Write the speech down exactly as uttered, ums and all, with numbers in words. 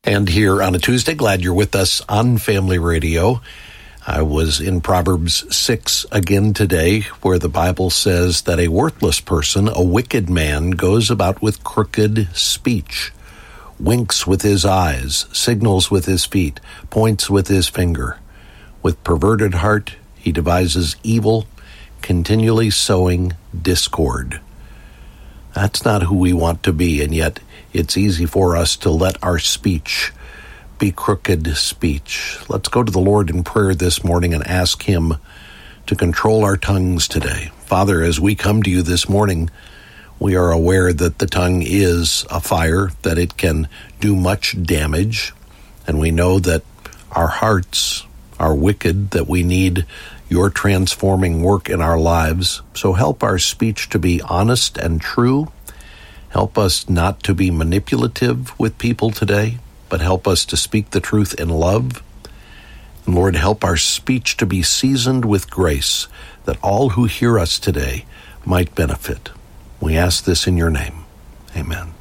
And here on a Tuesday, glad you're with us on Family Radio. I was in Proverbs six again today, where the Bible says that a worthless person, a wicked man, goes about with crooked speech, winks with his eyes, signals with his feet, points with his finger. With perverted heart, he devises evil, continually sowing discord. That's not who we want to be, and yet it's easy for us to let our speech be crooked speech. Let's go to the Lord in prayer this morning and ask Him to control our tongues today. Father, as we come to you this morning, we are aware that the tongue is a fire, that it can do much damage, and we know that our hearts are wicked, that we need your transforming work in our lives. So help our speech to be honest and true. Help us not to be manipulative with people today, but help us to speak the truth in love. And Lord, help our speech to be seasoned with grace, that all who hear us today might benefit. We ask this in your name. Amen.